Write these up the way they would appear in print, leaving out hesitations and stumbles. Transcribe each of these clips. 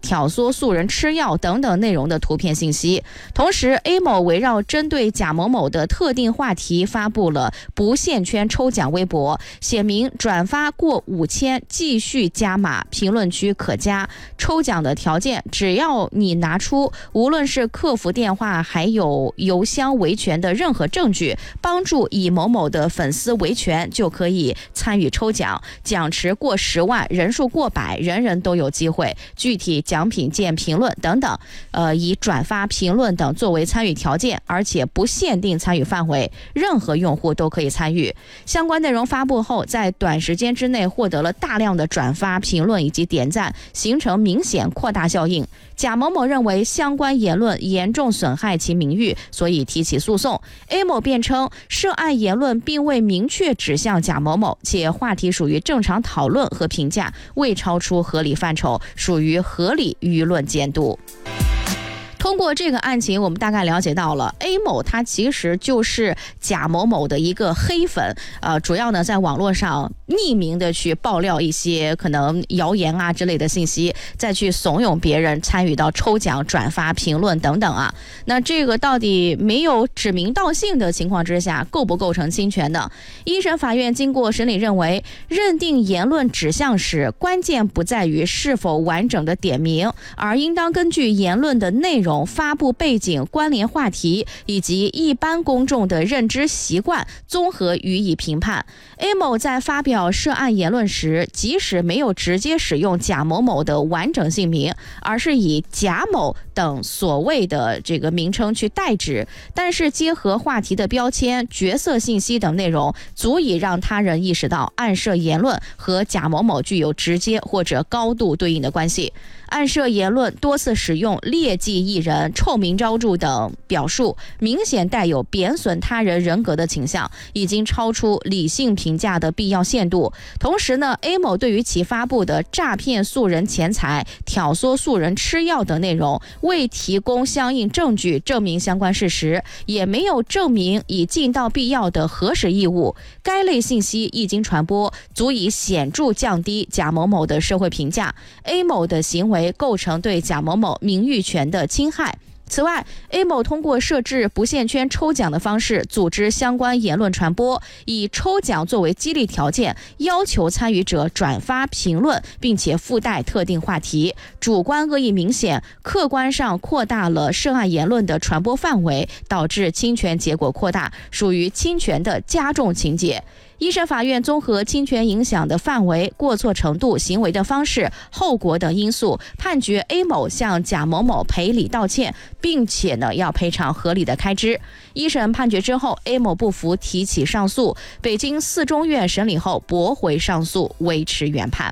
挑唆素人吃药等等内容的图片信息。同时 A 某围绕针对贾某某的特定话题发布了不限圈抽奖微博，写明转发过5000继续加码，评论区可加。抽奖的条件，只要你拿出无论是客服电话还有邮箱维权的任何证据，帮助乙某某的粉丝维权，就可以参与抽奖，奖池过10万，人数过100，人人都有机会。具体奖品见评论等等。以转发、评论等作为参与条件，而且不限定参与范围，任何用户都可以参与。相关内容发布后，在短时间之内获得了大量的转发、评论以及点赞，形成明显扩大效应。贾某某认为相关言论严重损害其名誉，所以提起诉讼。A 某辩称，涉案言论并未明确指向贾某某，且话题属于正常讨论和评价，未超出合理范畴，属于合理舆论监督。通过这个案情，我们大概了解到了 A 某他其实就是贾某某的一个黑粉，主要呢在网络上匿名的去爆料一些可能谣言啊之类的信息，再去怂恿别人参与到抽奖、转发、评论等等啊。那这个到底没有指名道姓的情况之下，构不构成侵权呢？一审法院经过审理认为，认定言论指向时，关键不在于是否完整的点名，而应当根据言论的内容、发布背景、关联话题以及一般公众的认知习惯综合予以评判。A 某在发表涉案言论时，即使没有直接使用贾某某的完整姓名，而是以贾某等所谓的这个名称去代指，但是结合话题的标签、角色信息等内容，足以让他人意识到案涉言论和贾某某具有直接或者高度对应的关系。案涉言论多次使用劣迹艺人、臭名昭著等表述，明显带有贬损他人人格的倾向，已经超出理性评价的必要限度。同时呢 A 某对于其发布的诈骗素人钱财、挑唆素人吃药等内容，未提供相应证据证明相关事实，也没有证明已尽到必要的核实义务。该类信息一经传播，足以显著降低贾某某的社会评价。A 某的行为构成对贾某某名誉权的侵害。此外 A 某通过设置不限圈抽奖的方式组织相关言论传播，以抽奖作为激励条件，要求参与者转发评论，并且附带特定话题，主观恶意明显，客观上扩大了涉案言论的传播范围，导致侵权结果扩大，属于侵权的加重情节。一审法院综合侵权影响的范围、过错程度、行为的方式、后果等因素，判决 A 某向贾某某赔礼道歉，并且呢要赔偿合理的开支。一审判决之后 ，A 某不服提起上诉，北京4中院审理后驳回上诉，维持原判。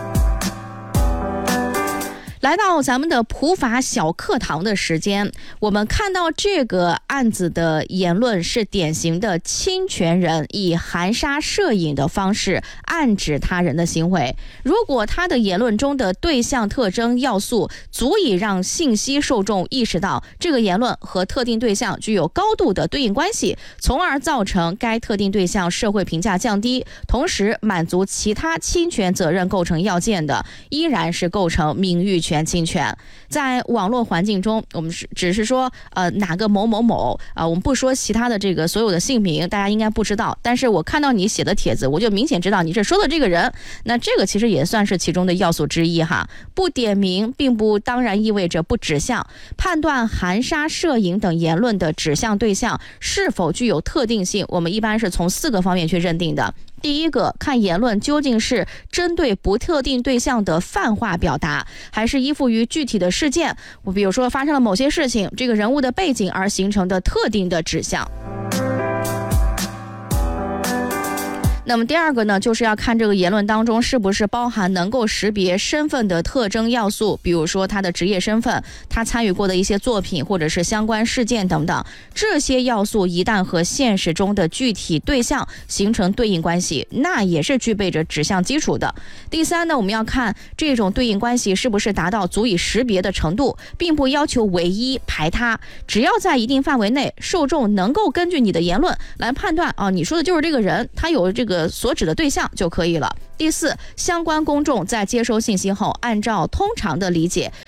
来到咱们的普法小课堂的时间，我们看到这个案子的言论是典型的侵权人以含沙射影的方式暗指他人的行为。如果他的言论中的对象特征要素足以让信息受众意识到这个言论和特定对象具有高度的对应关系，从而造成该特定对象社会评价降低，同时满足其他侵权责任构成要件的，依然是构成名誉权侵权。在网络环境中，我们只是说哪个某某某我们不说其他的这个所有的姓名，大家应该不知道，但是我看到你写的帖子，我就明显知道你是说的这个人，那这个其实也算是其中的要素之一哈。不点名并不当然意味着不指向，判断含沙射影等言论的指向对象是否具有特定性，我们一般是从4个方面去认定的。第一个，看言论究竟是针对不特定对象的泛化表达，还是依附于具体的事件，我比如说发生了某些事情，这个人物的背景而形成的特定的指向。那么第二个呢，就是要看这个言论当中是不是包含能够识别身份的特征要素，比如说他的职业身份、他参与过的一些作品或者是相关事件等等。这些要素一旦和现实中的具体对象形成对应关系，那也是具备着指向基础的。第三呢，我们要看这种对应关系是不是达到足以识别的程度，并不要求唯一排他，只要在一定范围内，受众能够根据你的言论来判断你说的就是这个人，他有这个所指的对象就可以了。第四，相关公众在接收信息后，按照通常的理解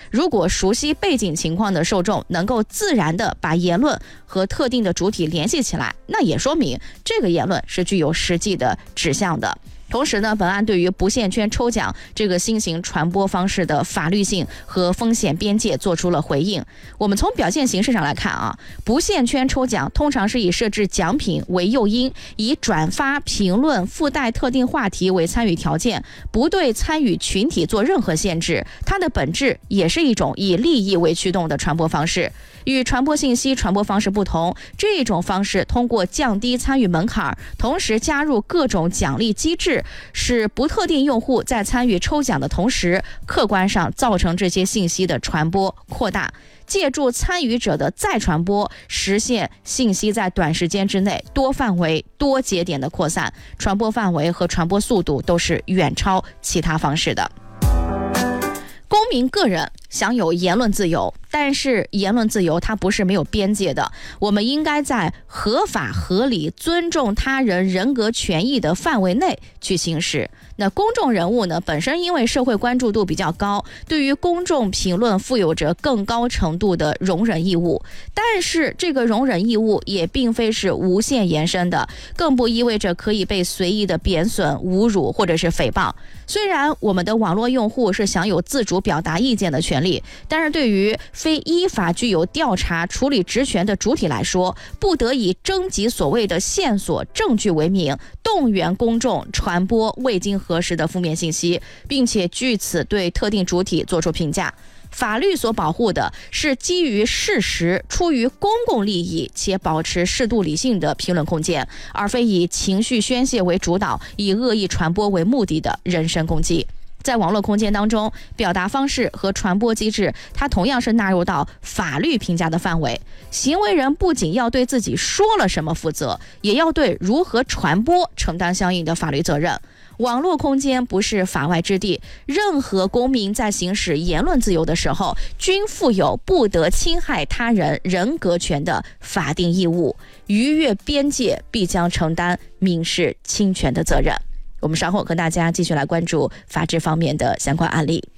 如果熟悉背景情况的受众能够自然地把言论和特定的主体联系起来，那也说明这个言论是具有实际的指向的。同时呢，本案对于不线圈抽奖这个新型传播方式的法律性和风险边界做出了回应。我们从表现形式上来看啊，不线圈抽奖通常是以设置奖品为诱因，以转发、评论、附带特定话题为参与条件，不对参与群体做任何限制。它的本质也是一种以利益为驱动的传播方式。与传播信息传播方式不同，这种方式通过降低参与门槛，同时加入各种奖励机制，使不特定用户在参与抽奖的同时，客观上造成这些信息的传播扩大，借助参与者的再传播，实现信息在短时间之内多范围、多节点的扩散，传播范围和传播速度都是远超其他方式的。公民个人享有言论自由，但是言论自由它不是没有边界的，我们应该在合法合理、尊重他人人格权益的范围内去行使。那公众人物呢，本身因为社会关注度比较高，对于公众评论负有着更高程度的容忍义务，但是这个容忍义务也并非是无限延伸的，更不意味着可以被随意的贬损、侮辱或者是诽谤。虽然我们的网络用户是享有自主表达意见的权利，但是对于非依法具有调查处理职权的主体来说，不得以征集所谓的线索证据为名，动员公众传播未经核实的负面信息，并且据此对特定主体做出评价。法律所保护的是基于事实、出于公共利益且保持适度理性的评论空间，而非以情绪宣泄为主导、以恶意传播为目的的人身攻击。在网络空间当中，表达方式和传播机制它同样是纳入到法律评价的范围。行为人不仅要对自己说了什么负责，也要对如何传播承担相应的法律责任。网络空间不是法外之地，任何公民在行使言论自由的时候，均负有不得侵害他人人格权的法定义务，逾越边界必将承担民事侵权的责任。我们稍后和大家继续来关注法治方面的相关案例。